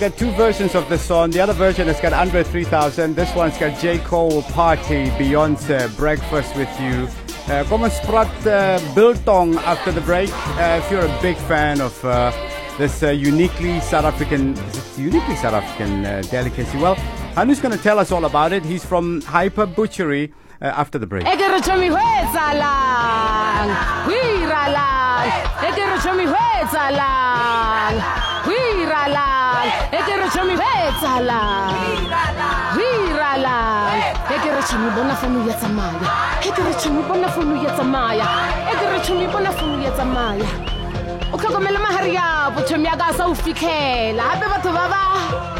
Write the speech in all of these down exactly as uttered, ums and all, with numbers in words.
got two versions of the song. The other version has got Andre three thousand. This one's got J. Cole, Party, Beyonce, Breakfast with You. Uh, Kom ons praat uh, biltong after the break. Uh, if you're a big fan of uh, this uh, uniquely South African, uniquely South African uh, delicacy, well, Hanu's going to tell us all about it. He's from Hyper Butchery uh, after the break. Bona founu ya tsamaya he ke re tshumi bona founu ya tsamaya e ke re tshumi bona founu ya tsamaya o tlhokomela mahari ya bothomi ya ka sa o fikhela hape batho ba ba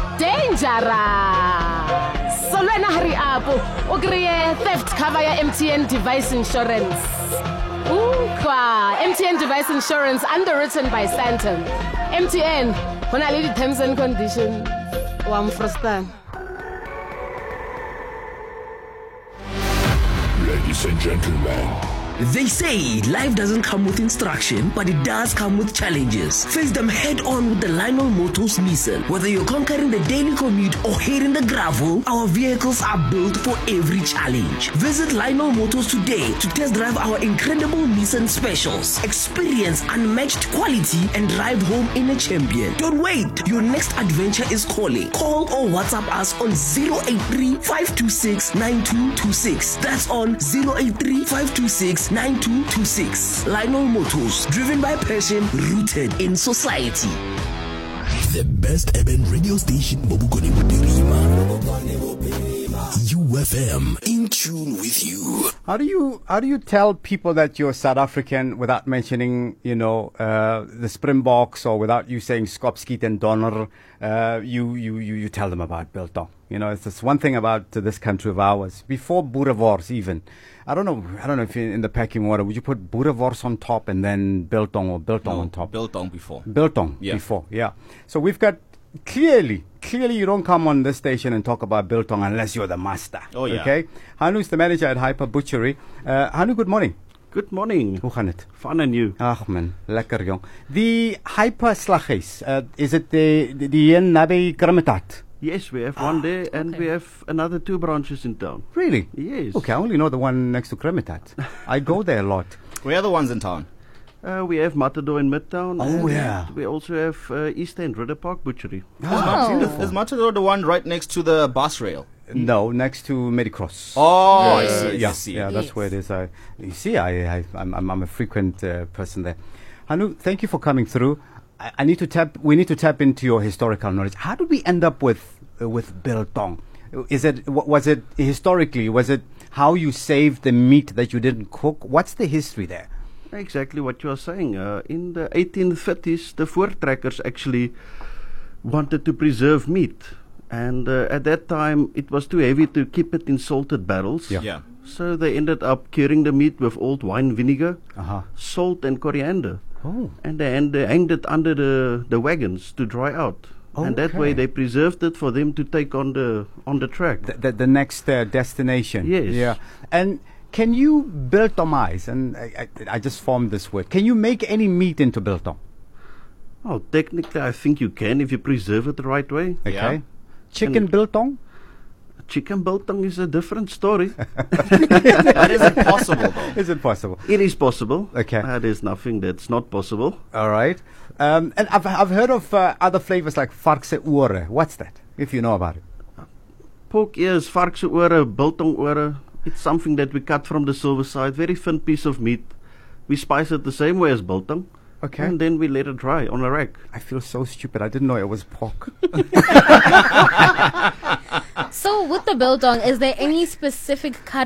dangerous so lena hari apo o kreye theft cover ya M T N device insurance ukwa M T N device insurance underwritten by Santam. M T N hona le di terms and conditions wa mfrostan. Ladies and gentlemen, they say life doesn't come with instruction, but it does come with challenges. Face them head on with the Lionel Motors Nissan. Whether you're conquering the daily commute or hitting the gravel, our vehicles are built for every challenge. Visit Lionel Motors today to test drive our incredible Nissan specials. Experience unmatched quality and drive home in a champion. Don't wait. Your next adventure is calling. Call or WhatsApp us on zero eight three, five two six, nine two two six. That's on zero eight three, five two six, nine two two six. Lionel Motors, driven by passion, rooted in society. The best urban radio station, Bobukone Budirima. U F M, in tune with you. How do you how do you tell people that you're South African without mentioning, you know, uh, the Springboks, or without you saying Skopskiet and Donner? Uh, you, you, you, you tell them about biltong. You know, it's this one thing about uh, this country of ours. Before boerewors even, I don't know. I don't know if in the packing order would you put boerewors on top and then biltong, or biltong no, on top? Biltong before. Biltong yeah. before, yeah. So we've got clearly, clearly you don't come on this station and talk about biltong unless you're the master. Oh yeah. Okay. Hanu's the manager at Hyper Butchery. Uh, Hanu, good morning. Good morning. Hoe gaan het? Fun and you. Ach man, lekker jong. Die Hyper slaghuis, uh, is it the the, the een naby Krummetat? Yes, we have one there, and we have another two branches in town. Really? Yes. Okay, I only know the one next to Krummetat. I go there a lot. Where are the ones in town? Uh, we have Matador in Midtown. Oh, and yeah. We also have uh, East End, Ridder Park Butchery. Oh, Is, is Matador the one right next to the bus rail? No, next to Medicross. Oh, Uh, I see. Yeah, I see. yeah, that's Yes. where it is. I, you see, I, I, I'm, I'm, I'm a frequent uh, person there. Hanu, thank you for coming through. I, I need to tap. We need to tap into your historical knowledge. How did we end up with uh, with biltong? Is it w- was it historically? Was it how you saved the meat that you didn't cook? What's the history there? Exactly what you are saying. Uh, in the eighteen thirties, the voortrekkers actually wanted to preserve meat. And uh, at that time, it was too heavy to keep it in salted barrels. Yeah. Yeah. So they ended up curing the meat with old wine vinegar, Uh-huh. salt and coriander. Oh. And they, and they hanged it under the, the wagons to dry out. And that way Okay. they preserved it for them to take on the on the track. The, the, the next uh, destination. Yes. Yeah. And can you biltongize? And I, I, I just formed this word. Can you make any meat into biltong? Oh, technically I think you can if you preserve it the right way. Okay. Yeah. Chicken And- biltong? Chicken biltong is a different story. That isn't possible though. Is it possible? It is possible. Okay. Uh, there's nothing that's not possible. All right. Um, and I've, I've heard of uh, other flavors like varkse ore. What's that? If you know about it. Pork ears, varkse ore, biltong ore. It's something that we cut from the silver side. Very thin piece of meat. We spice it the same way as biltong. Okay. And then we let it dry on a rack. I feel so stupid. I didn't know it was pork. So with the biltong, is there any specific cut